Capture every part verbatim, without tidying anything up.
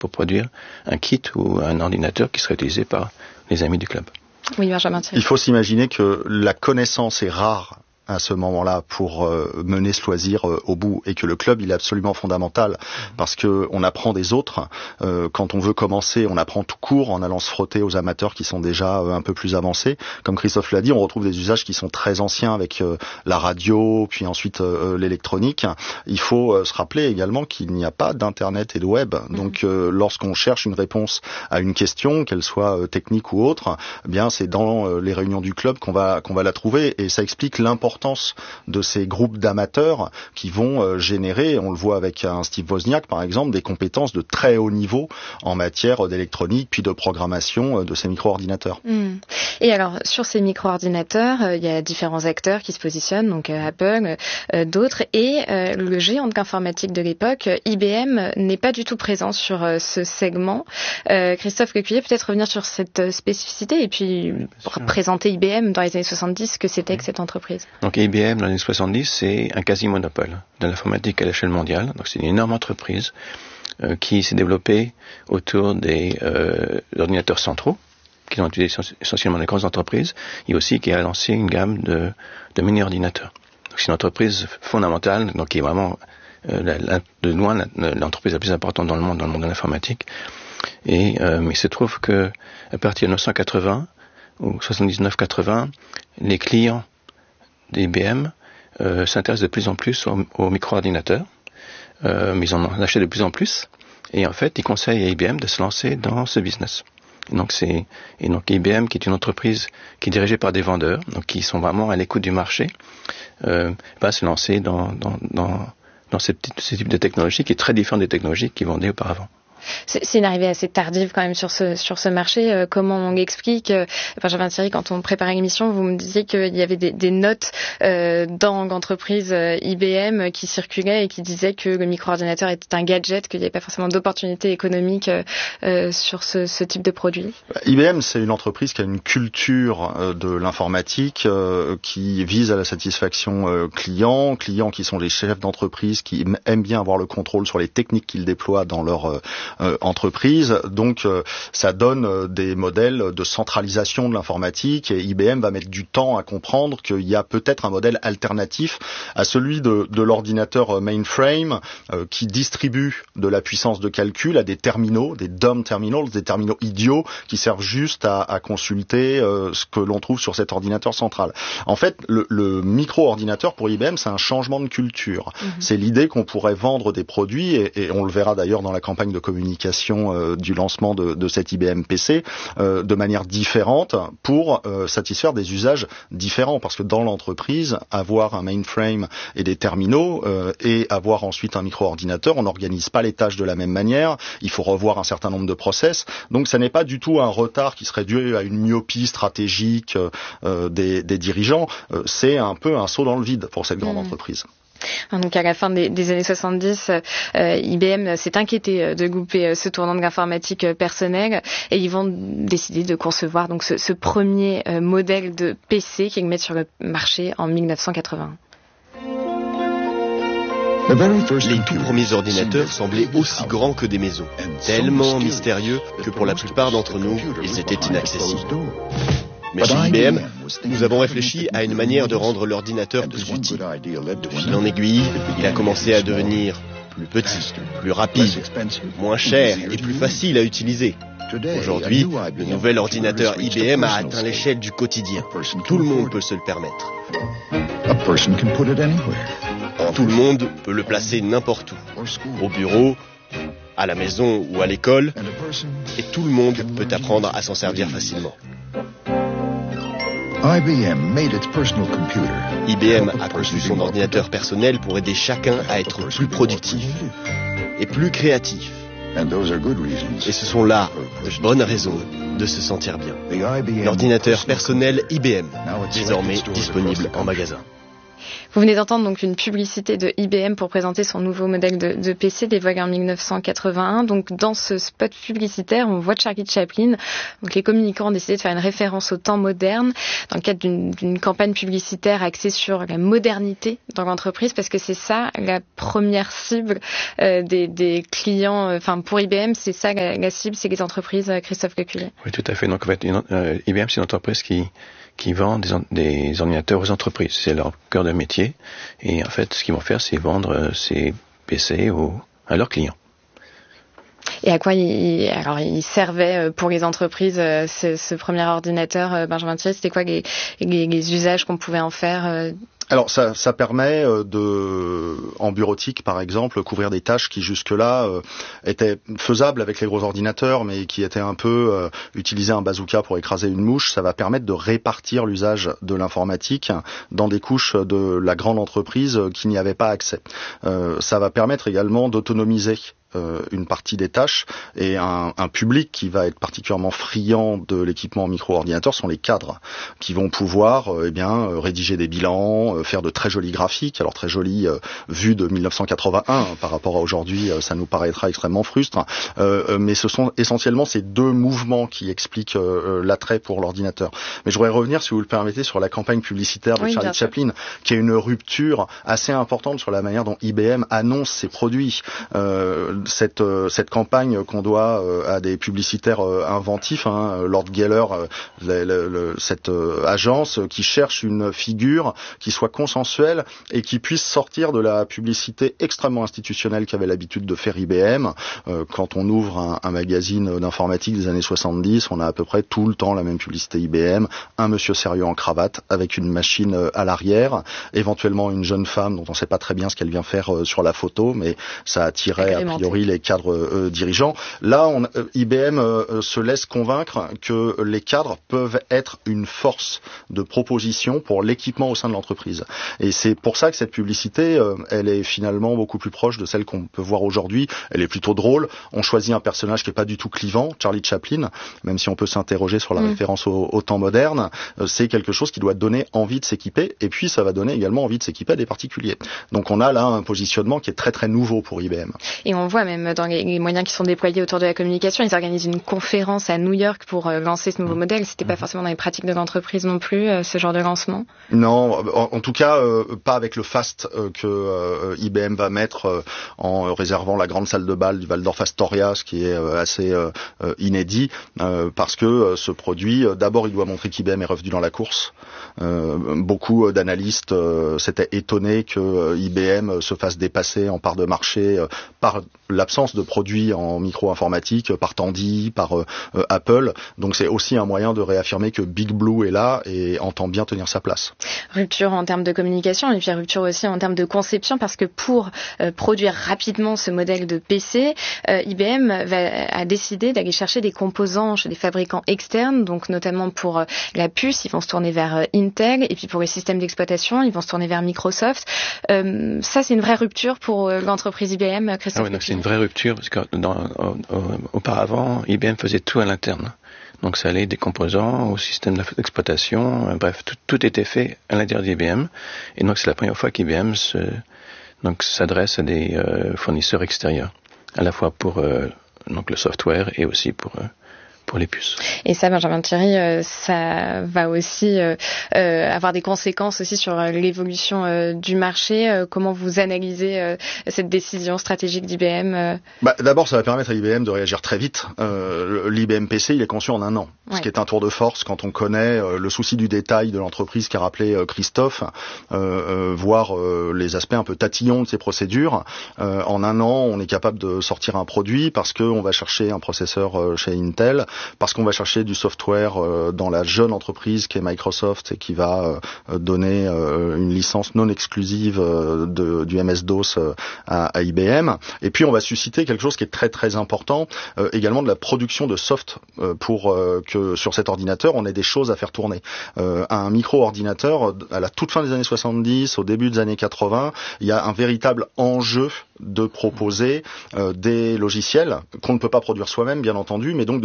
pour produire un kit ou un ordinateur qui serait utilisé par les amis du club. Oui, Benjamin Thierry. Il faut s'imaginer que la connaissance est rare à ce moment-là pour euh, mener ce loisir euh, au bout, et que le club il est absolument fondamental parce que on apprend des autres. Euh, quand on veut commencer, on apprend tout court en allant se frotter aux amateurs qui sont déjà euh, un peu plus avancés. Comme Christophe l'a dit, on retrouve des usages qui sont très anciens avec euh, la radio, puis ensuite euh, l'électronique. Il faut euh, se rappeler également qu'il n'y a pas d'internet et de web. Donc euh, lorsqu'on cherche une réponse à une question, qu'elle soit euh, technique ou autre, eh bien c'est dans euh, les réunions du club qu'on va qu'on va la trouver, et ça explique l'importance de ces groupes d'amateurs qui vont euh, générer, on le voit avec un Steve Wozniak par exemple, des compétences de très haut niveau en matière d'électronique puis de programmation euh, de ces micro-ordinateurs. Mmh. Et alors sur ces micro-ordinateurs, euh, il y a différents acteurs qui se positionnent, donc euh, Apple, euh, d'autres, et euh, le géant de l'informatique de l'époque, I B M, n'est pas du tout présent sur euh, ce segment. Euh, Christophe Lecuyer, peut-être revenir sur cette spécificité et puis oui, présenter I B M dans les années soixante-dix, ce que c'était oui. que cette entreprise. Donc I B M dans les années soixante-dix, c'est un quasi-monopole de l'informatique à l'échelle mondiale. Donc c'est une énorme entreprise euh, qui s'est développée autour des euh, ordinateurs centraux, qui sont utilisés essentiellement dans les grandes entreprises, et aussi qui a lancé une gamme de, de mini-ordinateurs. Donc c'est une entreprise fondamentale, donc qui est vraiment euh, la, la, de loin la, l'entreprise la plus importante dans le monde, dans le monde de l'informatique. Et euh, mais il se trouve que à partir de dix-neuf cent quatre-vingts ou soixante-dix-neuf quatre-vingts, les clients d'I B M euh, s'intéressent de plus en plus aux, aux micro-ordinateurs, euh, mais ils en achètent de plus en plus, et en fait, ils conseillent à I B M de se lancer dans ce business. Et donc, c'est, et donc I B M, qui est une entreprise qui est dirigée par des vendeurs, donc qui sont vraiment à l'écoute du marché, euh, va se lancer dans, dans, dans, dans ce, ce type de technologie qui est très différent des technologies qu'ils vendaient auparavant. C'est, c'est une arrivée assez tardive quand même sur ce sur ce marché. Euh, comment on l'explique euh, Benjamin Thierry, quand on préparait l'émission, vous me disiez qu'il y avait des, des notes euh, dans l'entreprise euh, I B M qui circulaient et qui disaient que le micro-ordinateur était un gadget, qu'il n'y avait pas forcément d'opportunités économiques euh, sur ce, ce type de produit. I B M, c'est une entreprise qui a une culture euh, de l'informatique euh, qui vise à la satisfaction euh, client, clients qui sont les chefs d'entreprise qui aiment bien avoir le contrôle sur les techniques qu'ils déploient dans leur euh, Euh, entreprise, donc euh, ça donne euh, des modèles de centralisation de l'informatique, et I B M va mettre du temps à comprendre qu'il y a peut-être un modèle alternatif à celui de, de l'ordinateur mainframe euh, qui distribue de la puissance de calcul à des terminaux, des dumb terminals, des terminaux idiots qui servent juste à, à consulter euh, ce que l'on trouve sur cet ordinateur central. En fait, le, le micro-ordinateur pour I B M, c'est un changement de culture. Mm-hmm. C'est l'idée qu'on pourrait vendre des produits, et, et on le verra d'ailleurs dans la campagne de communication euh, du lancement de, de cet I B M P C euh, de manière différente pour euh, satisfaire des usages différents, parce que dans l'entreprise, avoir un mainframe et des terminaux euh, et avoir ensuite un micro-ordinateur, on n'organise pas les tâches de la même manière, il faut revoir un certain nombre de process, donc ça n'est pas du tout un retard qui serait dû à une myopie stratégique euh, des, des dirigeants, euh, c'est un peu un saut dans le vide pour cette grande mmh. entreprise. Donc à la fin des, des années soixante-dix, euh, I B M s'est inquiété de louper ce tournant de l'informatique personnelle, et ils vont décider de concevoir donc ce, ce premier euh, modèle de P C qu'ils mettent sur le marché en dix-neuf cent quatre-vingt-un. Les tout premiers ordinateurs semblaient aussi grands que des maisons, tellement mystérieux que pour la plupart d'entre nous, ils étaient inaccessibles. Mais chez I B M, nous avons réfléchi à une manière de rendre l'ordinateur plus utile. De fil en aiguille, il a commencé à devenir plus petit, plus rapide, moins cher et plus facile à utiliser. Aujourd'hui, le nouvel ordinateur I B M a atteint l'échelle du quotidien. Tout le monde peut se le permettre. Tout le monde peut le placer n'importe où, au bureau, à la maison ou à l'école, et tout le monde peut apprendre à s'en servir facilement. I B M a conçu son ordinateur personnel pour aider chacun à être plus productif et plus créatif. Et ce sont là de bonnes raisons de se sentir bien. L'ordinateur personnel I B M, désormais disponible en magasin. Vous venez d'entendre donc une publicité de I B M pour présenter son nouveau modèle de, de P C dévoilé en dix-neuf cent quatre-vingt-un. Donc dans ce spot publicitaire, on voit Charlie Chaplin. Donc les communicants ont décidé de faire une référence au temps moderne dans le cadre d'une, d'une campagne publicitaire axée sur la modernité dans l'entreprise, parce que c'est ça la première cible euh, des, des clients. Enfin euh, pour I B M, c'est ça la, la cible, c'est les entreprises. euh, Christophe Lecuyer. Oui, tout à fait. Donc en fait, une, euh, I B M c'est une entreprise qui qui vend des, des ordinateurs aux entreprises. C'est leur cœur de métier. Et en fait, ce qu'ils vont faire, c'est vendre euh, ces P C aux, à leurs clients. Et à quoi il, alors il servait pour les entreprises ce, ce premier ordinateur, Benjamin Thierry, c'était quoi les, les, les usages qu'on pouvait en faire? Alors ça, ça permet de, en bureautique par exemple, couvrir des tâches qui jusque-là euh, étaient faisables avec les gros ordinateurs, mais qui étaient un peu euh, utiliser un bazooka pour écraser une mouche. Ça va permettre de répartir l'usage de l'informatique dans des couches de la grande entreprise qui n'y avaient pas accès. Euh, ça va permettre également d'autonomiser Euh, une partie des tâches, et un, un public qui va être particulièrement friand de l'équipement micro-ordinateur sont les cadres, qui vont pouvoir euh, eh bien euh, rédiger des bilans, euh, faire de très jolis graphiques. Alors très jolis euh, vus de dix-neuf cent quatre-vingt-un hein, par rapport à aujourd'hui, euh, ça nous paraîtra extrêmement frustre, euh, mais ce sont essentiellement ces deux mouvements qui expliquent euh, l'attrait pour l'ordinateur. Mais je voudrais revenir, si vous le permettez, sur la campagne publicitaire de oui, Charlie Chaplin, qui est une rupture assez importante sur la manière dont I B M annonce ses produits. Euh, Cette, cette campagne qu'on doit à des publicitaires inventifs, hein, Lord Geller, le, le, le, cette agence qui cherche une figure qui soit consensuelle et qui puisse sortir de la publicité extrêmement institutionnelle qu'avait l'habitude de faire I B M. Quand on ouvre un, un magazine d'informatique des années soixante-dix, on a à peu près tout le temps la même publicité I B M, un monsieur sérieux en cravate avec une machine à l'arrière, éventuellement une jeune femme dont on ne sait pas très bien ce qu'elle vient faire sur la photo, mais ça attirait a priori les cadres euh, dirigeants. Là, on, euh, I B M euh, se laisse convaincre que les cadres peuvent être une force de proposition pour l'équipement au sein de l'entreprise. Et c'est pour ça que cette publicité, euh, elle est finalement beaucoup plus proche de celle qu'on peut voir aujourd'hui. Elle est plutôt drôle. On choisit un personnage qui est pas du tout clivant, Charlie Chaplin, même si on peut s'interroger sur la mmh. référence au, au temps moderne. Euh, c'est quelque chose qui doit donner envie de s'équiper, et puis ça va donner également envie de s'équiper à des particuliers. Donc on a là un positionnement qui est très très nouveau pour I B M. Et on voit même dans les moyens qui sont déployés autour de la communication, ils organisent une conférence à New York pour euh, lancer ce nouveau modèle. C'était pas forcément dans les pratiques de l'entreprise non plus, euh, ce genre de lancement? Non, en, en tout cas, euh, pas avec le faste euh, que euh, I B M va mettre euh, en réservant la grande salle de bal du Waldorf Astoria, ce qui est euh, assez euh, inédit, euh, parce que euh, ce produit, euh, d'abord, il doit montrer qu'I B M est revenu dans la course. Euh, beaucoup d'analystes euh, s'étaient étonnés que euh, I B M se fasse dépasser en part de marché euh, par l'absence de produits en micro-informatique, par Tandy, par euh, euh, Apple. Donc c'est aussi un moyen de réaffirmer que Big Blue est là et entend bien tenir sa place. Rupture en termes de communication et puis rupture aussi en termes de conception, parce que pour euh, produire rapidement ce modèle de P C, euh, I B M va, a décidé d'aller chercher des composants chez des fabricants externes, donc notamment pour euh, la puce, ils vont se tourner vers euh, Intel, et puis pour les systèmes d'exploitation, ils vont se tourner vers Microsoft. Euh, ça, c'est une vraie rupture pour euh, l'entreprise I B M, Christophe? Ah oui, donc c'est une vraie rupture, parce que dans, au, au, auparavant, I B M faisait tout à l'interne. Donc ça allait des composants au système d'exploitation, euh, bref, tout, tout était fait à l'intérieur d'I B M. Et donc c'est la première fois qu'I B M se, donc, s'adresse à des euh, fournisseurs extérieurs, à la fois pour euh, donc le software et aussi pour euh, pour les puces. Et ça, Benjamin Thierry, euh, ça va aussi euh, euh, avoir des conséquences aussi sur euh, l'évolution euh, du marché. Euh, comment vous analysez euh, cette décision stratégique d'I B M euh... bah, D'abord, ça va permettre à I B M de réagir très vite. Euh, L'I B M P C, il est conçu en un an, ouais. Ce qui est un tour de force quand on connaît euh, le souci du détail de l'entreprise qu'a rappelé euh, Christophe, euh, euh, voire euh, les aspects un peu tatillons de ces procédures. Euh, en un an, on est capable de sortir un produit parce qu'on va chercher un processeur euh, chez Intel, parce qu'on va chercher du software euh, dans la jeune entreprise qui est Microsoft et qui va euh, donner euh, une licence non exclusive euh, de, du M S-DOS euh, à, à I B M. Et puis on va susciter quelque chose qui est très très important, euh, également de la production de soft euh, pour euh, que sur cet ordinateur on ait des choses à faire tourner. Euh, un micro-ordinateur, à la toute fin des années soixante-dix, au début des années quatre-vingts, il y a un véritable enjeu de proposer euh, des logiciels qu'on ne peut pas produire soi-même, bien entendu, mais donc de susciter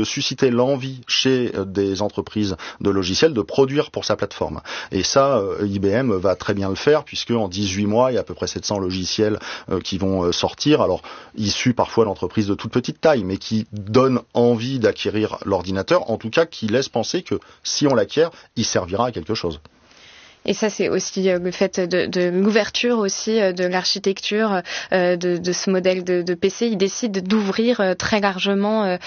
susciter l'envie chez des entreprises de logiciels de produire pour sa plateforme. Et ça, I B M va très bien le faire, puisque en dix-huit mois, il y a à peu près sept cents logiciels qui vont sortir, alors issus parfois d'entreprises de toute petite taille, mais qui donnent envie d'acquérir l'ordinateur, en tout cas qui laissent penser que si on l'acquiert, il servira à quelque chose. Et ça, c'est aussi le fait de, de l'ouverture aussi de l'architecture euh, de, de ce modèle de, de P C. Il décide d'ouvrir très largement euh,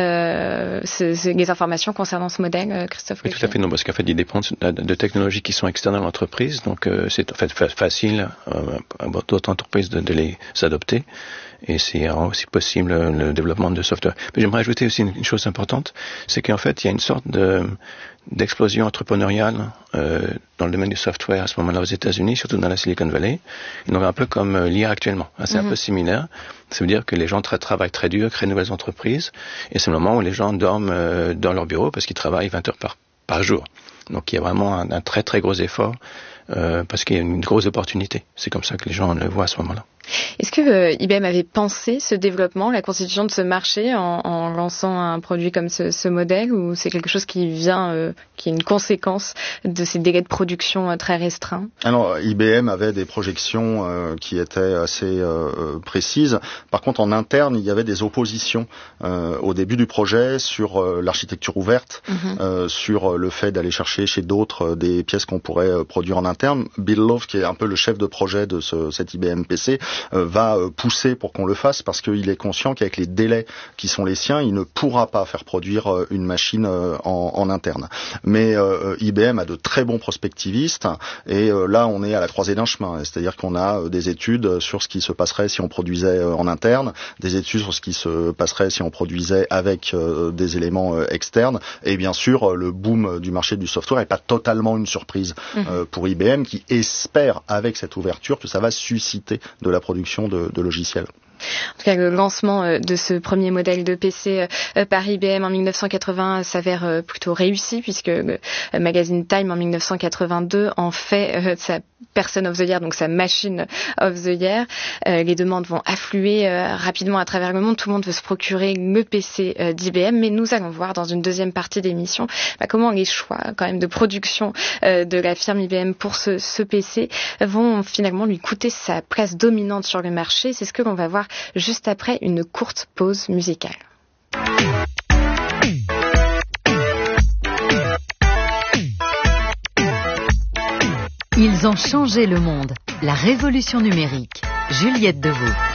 euh, ce, ce, les informations concernant ce modèle, Christophe. Oui, tout à fait, non, parce qu'en fait, il dépend de, de technologies qui sont externes à l'entreprise, donc euh, c'est en fait facile euh, à d'autres entreprises de, de les adopter. Et c'est aussi possible le développement de software. Mais j'aimerais ajouter aussi une, une chose importante, c'est qu'en fait, il y a une sorte de d'explosion entrepreneuriale euh, dans le domaine du software à ce moment-là aux États-Unis, surtout dans la Silicon Valley. Et donc un peu comme euh, l'I A actuellement. C'est mm-hmm. un peu similaire. Ça veut dire que les gens tra- travaillent très dur, créent de nouvelles entreprises, et c'est le moment où les gens dorment euh, dans leur bureau parce qu'ils travaillent vingt heures par, par jour. Donc il y a vraiment un, un très très gros effort euh, parce qu'il y a une grosse opportunité. C'est comme ça que les gens le voient à ce moment-là. Est-ce que euh, I B M avait pensé ce développement, la constitution de ce marché en, en lançant un produit comme ce, ce modèle, ou c'est quelque chose qui vient, euh, qui est une conséquence de ces délais de production euh, très restreints? Alors I B M avait des projections euh, qui étaient assez euh, précises. Par contre, en interne, il y avait des oppositions euh, au début du projet sur euh, l'architecture ouverte, mm-hmm. euh, sur le fait d'aller chercher chez d'autres euh, des pièces qu'on pourrait euh, produire en interne. Bill Love, qui est un peu le chef de projet de ce, cet I B M P C, Euh, va euh, pousser pour qu'on le fasse, parce qu'il est conscient qu'avec les délais qui sont les siens, il ne pourra pas faire produire euh, une machine euh, en, en interne. Mais euh, I B M a de très bons prospectivistes, et euh, là on est à la croisée d'un chemin, c'est-à-dire qu'on a euh, des études sur ce qui se passerait si on produisait euh, en interne, des études sur ce qui se passerait si on produisait avec euh, des éléments euh, externes, et bien sûr euh, le boom du marché du software n'est pas totalement une surprise mmh. euh, pour I B M, qui espère avec cette ouverture que ça va susciter de la production de, de logiciels. En tout cas, le lancement de ce premier modèle de P C par I B M en mille neuf cent quatre-vingts s'avère plutôt réussi, puisque le magazine Time en mille neuf cent quatre-vingt-deux en fait sa Person of the Year, donc sa machine of the Year. Les demandes vont affluer rapidement à travers le monde. Tout le monde veut se procurer le P C d'I B M, mais nous allons voir dans une deuxième partie d'émission bah, comment les choix quand même de production de la firme I B M pour ce, ce P C vont finalement lui coûter sa place dominante sur le marché. C'est ce que l'on va voir juste après une courte pause musicale. Ils ont changé le monde. La révolution numérique. Juliette Deveau.